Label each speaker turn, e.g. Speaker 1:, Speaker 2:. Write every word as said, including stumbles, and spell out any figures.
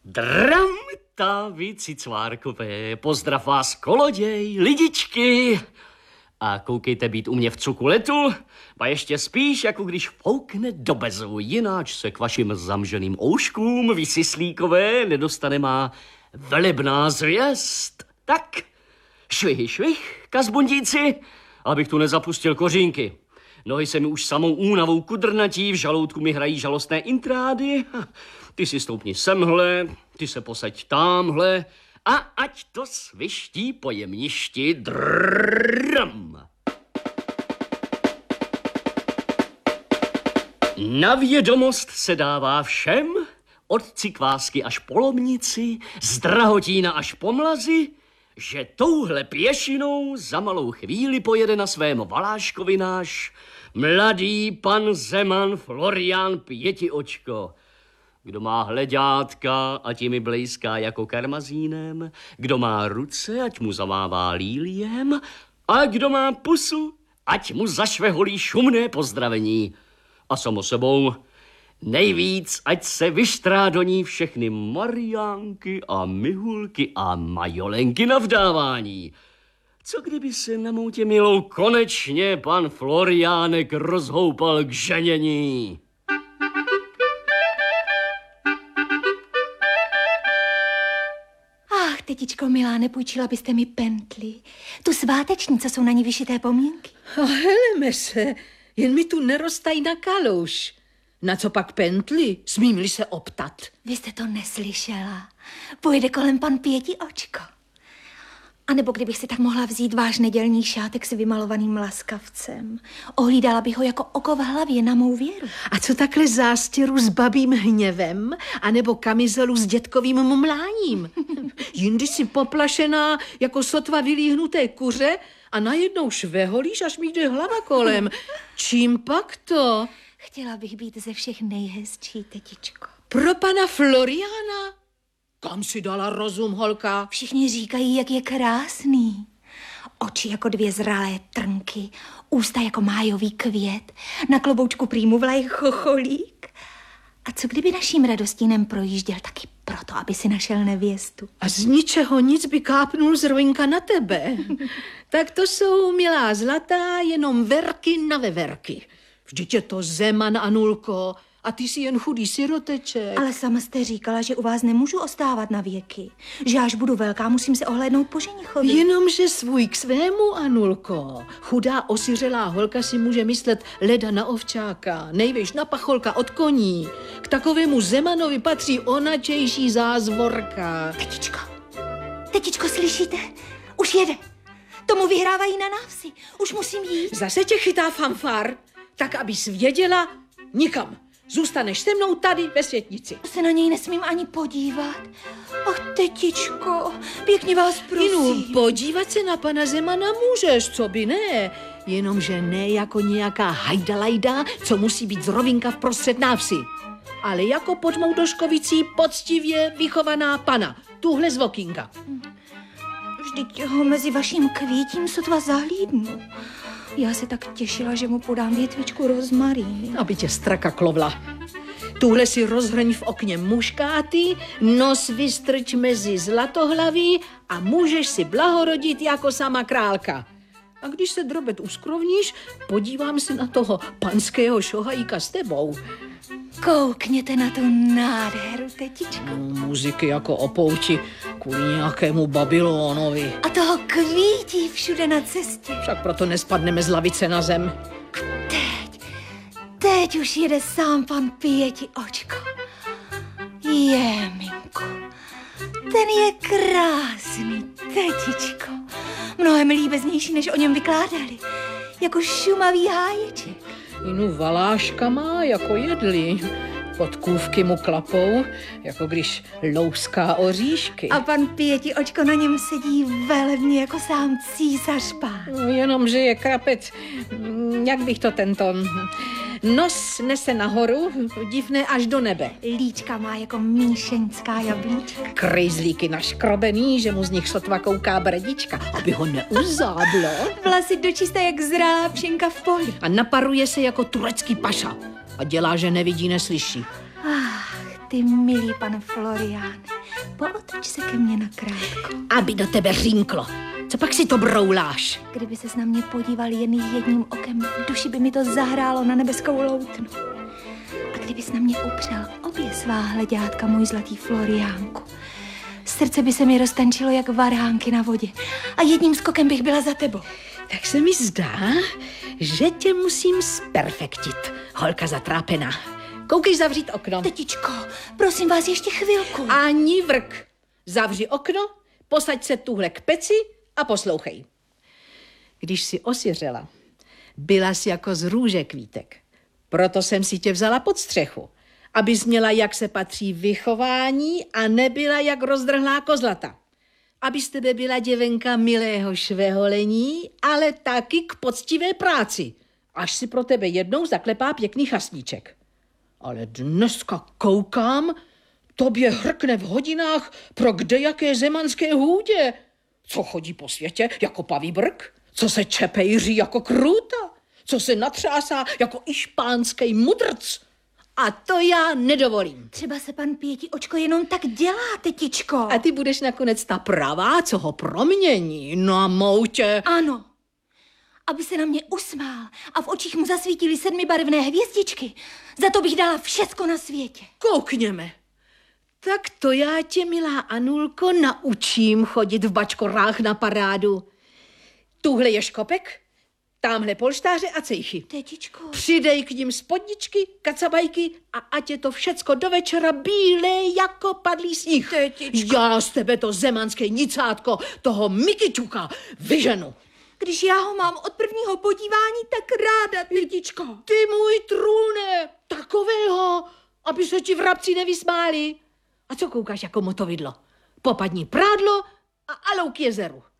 Speaker 1: Dram, ta vy cicvárkové, pozdrav vás koloděj, lidičky. A koukejte být u mě v cukuletu, a ještě spíš, jako když foukne do bezu, jináč se k vašim zamženým ouškům, vy syslíkové, nedostane má velebná zvěst. Tak, švihy, švih, kazbundíci, abych tu nezapustil kořínky. Nohy se mi už samou únavou kudrnatí, v žaludku mi hrají žalostné intrády. Ty si stoupni semhle, ty se posaď támhle a ať to sviští po jemništi drrrram. Na vědomost se dává všem, od cikvásky až po Lomnici, z Drahotína až po Mlazy, že touhle pěšinou za malou chvíli pojede na svém Valáškovi náš mladý pan Zeman Florián Pětiočko. Kdo má hleďátka, ať je mi blejská jako karmazínem, kdo má ruce, ať mu zamává líliem, a kdo má pusu, ať mu zašveholí šumné pozdravení. A samo sebou nejvíc, ať se vyštrá do ní všechny Mariánky a Mihulky a Majolenky na vdávání. Co kdyby se na moutě milou konečně pan Floriánek rozhoupal k ženění?
Speaker 2: Ach, tetičko milá, nepůjčila byste mi pentli. Tu sváteční, co jsou na ní vyšité pomínky.
Speaker 3: A heleme se, jen mi tu nerostaj na kalouš. Na co pak pentli? Smím-li se optat?
Speaker 2: Vy jste to neslyšela. Pojede kolem pan Pětiočko. A nebo kdybych si tak mohla vzít váš nedělní šátek s vymalovaným laskavcem. Ohlídala bych ho jako oko v hlavě na mou věru.
Speaker 3: A co takhle zástěru s babím hněvem? A nebo kamizelu s dětkovým mumláním? Jindy si poplašená jako sotva vylíhnuté kuře a najednou šveholíš, až mi jde hlava kolem. Čím pak to?
Speaker 2: Chtěla bych být ze všech nejhezčí, tetičko.
Speaker 3: Pro pana Floriána? Kam si dala rozum, holka?
Speaker 2: Všichni říkají, jak je krásný. Oči jako dvě zralé trnky, ústa jako májový květ, na kloboučku prý mu vlaje chocholík. A co kdyby naším Radostínem projížděl taky proto, aby si našel nevěstu?
Speaker 3: A z ničeho nic by kápnul z rovinka na tebe. Tak to jsou, milá zlatá, jenom verky na veverky. Vždyť je to Zeman, Anulko, a ty jsi jen chudý siroteček.
Speaker 2: Ale sama jste říkala, že u vás nemůžu ostávat na věky. Že až budu velká, musím se ohlédnout po ženichovi.
Speaker 3: Jenomže svůj k svému, Anulko. Chudá osiřelá holka si může myslet leda na ovčáka, nejvěž na pacholka od koní. K takovému Zemanovi patří onačejší zázvorka.
Speaker 2: Tetičko, tetičko, slyšíte? Už jede. Tomu vyhrávají na návsi. Už musím jít.
Speaker 3: Zase tě chytá fanfár. Tak, abys věděla, nikam. Zůstaneš se mnou tady ve světnici.
Speaker 2: Se na něj nesmím ani podívat. Ach, tetičko, pěkně vás prosím.
Speaker 3: Inu, podívat se na pana Zemana můžeš, co by ne. Jenomže ne jako nějaká hajdalajda, co musí být z rovinka vprostřed návsi. Ale jako pod mou doškovicí poctivě vychovaná pana. Tuhle z vokínka.
Speaker 2: Vždyť ho mezi vaším květím sotva zahlídnu. Já se tak těšila, že mu podám větvičku rozmaríny.
Speaker 3: Aby tě straka klovla. Tuhle si rozhrň v okně muškáty, nos vystrč mezi zlatohlaví a můžeš si blahorodit jako sama králka. A když se drobet uskrovníš, podívám se na toho panského šohajíka s tebou.
Speaker 2: Koukněte na tu nádheru, tetičko.
Speaker 3: No, muziky jako o pouti kvůli nějakému Babylonovi.
Speaker 2: A toho kvítí všude na cestě.
Speaker 3: Však proto nespadneme z lavice na zem.
Speaker 2: Teď, teď už jede sám pan Pětiočko. Jéminku, ten je krásný, tetičko. Mnohem líbeznější, než o něm vykládali. Jako šumavý háječek.
Speaker 3: Inu Valáška má jako jedli. Podkůvky mu klapou, jako když louská oříšky.
Speaker 2: A pan Pětiočko na něm sedí velebně jako sám císař pán.
Speaker 3: No, jenomže je krapec, jak bych to tento... Nos nese nahoru, divné až do nebe.
Speaker 2: Líčka má jako míšeňská jablíčka.
Speaker 3: Krejzlíky naškrobený, že mu z nich sotva kouká bredička, aby ho neuzáblo.
Speaker 2: Vlasy dočisté jak zrálá pšenka v poli.
Speaker 3: A naparuje se jako turecký paša a dělá, že nevidí, neslyší.
Speaker 2: Ach, ty milý pane Floriáne, pootoč se ke mně nakrátko.
Speaker 3: Aby do tebe řínklo. Co pak si to brouláš?
Speaker 2: Kdyby ses na mě podíval jen jedním okem, v duši by mi to zahrálo na nebeskou loutnu. A kdybys na mě upřel obě svá hleďátka, můj zlatý Floriánku, srdce by se mi roztančilo jak varhánky na vodě a jedním skokem bych byla za tebou.
Speaker 3: Tak se mi zdá, že tě musím sperfektit, holka zatrápená. Koukej zavřít okno.
Speaker 2: Tetičko, prosím vás ještě chvilku.
Speaker 3: Ani vrk. Zavři okno, posaď se tuhle k peci a poslouchej. Když jsi osiřela, byla jsi jako z růže kvítek. Proto jsem si tě vzala pod střechu, abys měla, jak se patří, vychování a nebyla jak rozdrhlá kozlata. Aby z tebe byla děvenka milého šveholení, ale taky k poctivé práci, až si pro tebe jednou zaklepá pěkný chasníček. Ale dneska koukám, tobě hrkne v hodinách pro kdejaké zemanské hůdě. Co chodí po světě jako pavý brk, co se čepejří jako krůta, co se natřásá jako išpánský mudrc. A to já nedovolím.
Speaker 2: Třeba se pan Pěti očko jenom tak dělá, tetičko.
Speaker 3: A ty budeš nakonec ta pravá, co ho promění. No a moutě.
Speaker 2: Ano, aby se na mě usmál a v očích mu zasvítily sedmibarevné hvězdičky. Za to bych dala všecko na světě.
Speaker 3: Koukněme. Tak to já tě, milá Anulko, naučím chodit v bačkorách na parádu. Tuhle je škopek, támhle polštáře a cejchy.
Speaker 2: Tetičko.
Speaker 3: Přidej k nim spodničky, kacabajky a ať je to všecko do večera bílé jako padlý sníh.
Speaker 2: Tetičko.
Speaker 3: Já z tebe to zemanské nicátko, toho Mikyťuka, vyženu.
Speaker 2: Když já ho mám od prvního podívání tak ráda, tetičko.
Speaker 3: Ty můj trůne, takového, aby se ti vrabci nevysmáli. A co koukáš jako motovidlo? Popadni prádlo a alouk jezeru.